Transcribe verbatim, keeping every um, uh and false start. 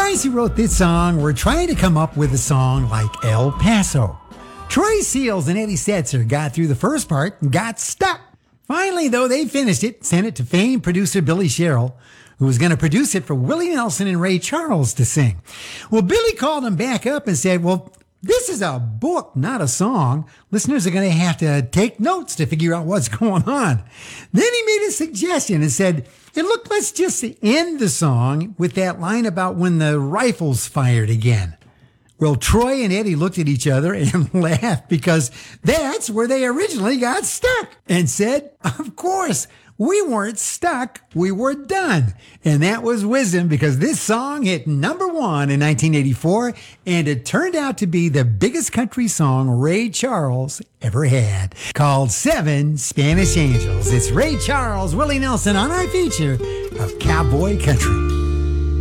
guys who wrote this song were trying to come up with a song like El Paso. Troy Seals and Eddie Setzer got through the first part and got stuck. Finally, though, they finished it, sent it to famed producer Billy Sherrill, who was going to produce it for Willie Nelson and Ray Charles to sing. Well, Billy called him back up and said, well, this is a book, not a song. Listeners are going to have to take notes to figure out what's going on. Then he made a suggestion and said, hey, look, let's just end the song with that line about when the rifles fired again. Well, Troy and Eddie looked at each other and laughed because that's where they originally got stuck and said, of course, we weren't stuck, we were done. And that was wisdom because this song hit number one in nineteen eighty-four and it turned out to be the biggest country song Ray Charles ever had, called Seven Spanish Angels. It's Ray Charles, Willie Nelson on our feature of Cowboy Country.